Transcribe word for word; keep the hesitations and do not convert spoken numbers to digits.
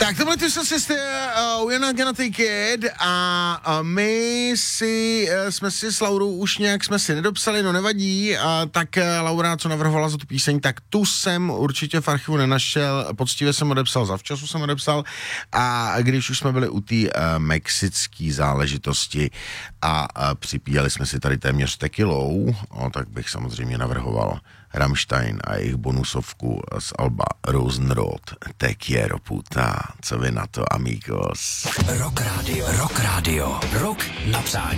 Tak tohle ty se si uh, We're Not Gonna Take It a uh, my si, uh, jsme si s Laurou už nějak jsme si nedopsali, no nevadí, uh, tak uh, Laura, co navrhovala za tu píseň, tak tu jsem určitě v archivu nenašel, poctivě jsem odepsal, zavčasu jsem odepsal a když už jsme byli u té uh, mexické záležitosti a uh, připíjeli jsme si tady téměř tekilou, no, tak bych samozřejmě navrhoval Rammstein a jejich bonusovku z alba Rosenrot. Te quiero puta. Co vy na to, amigos? Rock Radio, Rock Radio, Rock na přání.